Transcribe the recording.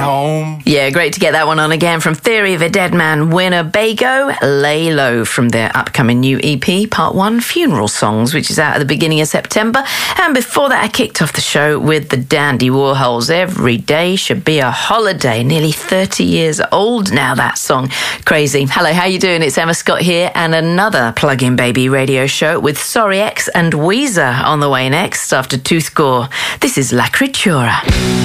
home. Yeah, great to get that one on again from Theory of a Dead Man Winnebago, Lay Low from their upcoming new EP, Part 1, Funeral Songs, which is out at the beginning of September. And before that, I kicked off the show with the Dandy Warhols, Every Day Should Be a Holiday. Nearly 30 years old now, that song. Crazy. Hello, how you doing? It's Emma Scott here, and another Plug-in Baby radio show with Sorry X and Weezer on the way next after Tooth Gore. This is La Creatura.